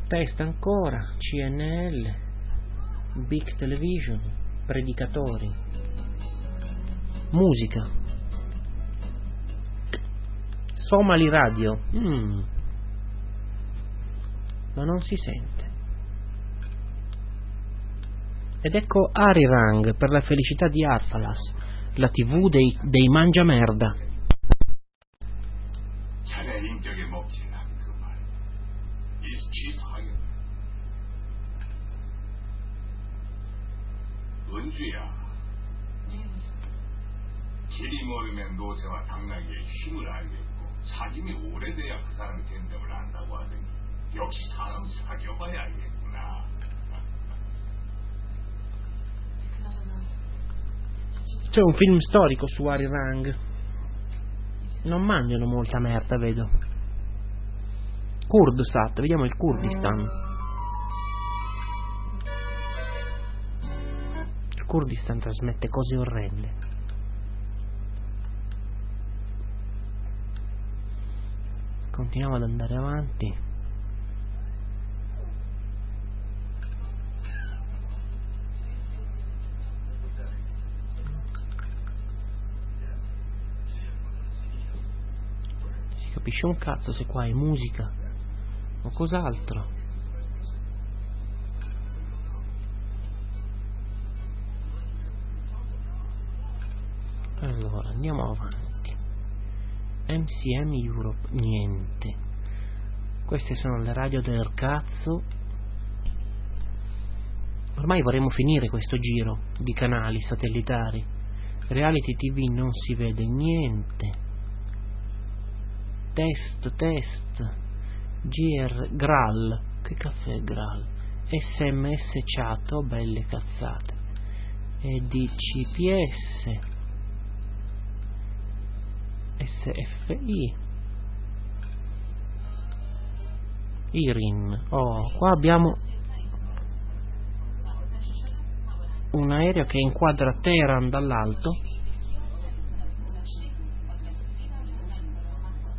Test ancora, CNL, Big Television, predicatori, musica, Somali Radio, ma non si sente. Ed ecco Arirang per la felicità di Arfalas, la TV dei mangiamerda. 은주야, 길이 모르면 노새와 당나귀의 힘을 알겠고 사짐이 오래돼야 그 사람이 된다고 안다고 하더니 역시 사람 사귀어봐야 알겠구나. C'è un film storico su Arirang. Non mangiano molta merda, vedo. Kurdsat, vediamo il Kurdistan. Kurdistan trasmette cose orrende. Continuiamo ad andare avanti. Si capisce un cazzo se qua è musica o cos'altro. Allora, andiamo avanti. MCM Europe, niente. Queste sono le radio del cazzo. Ormai vorremmo finire questo giro di canali satellitari. Reality TV non si vede niente. Test. Graal. Che cazzo è Graal? SMS chat, oh, belle cazzate. E DCPS. SFI, IRIN. Oh, qua abbiamo un aereo che inquadra Teheran dall'alto.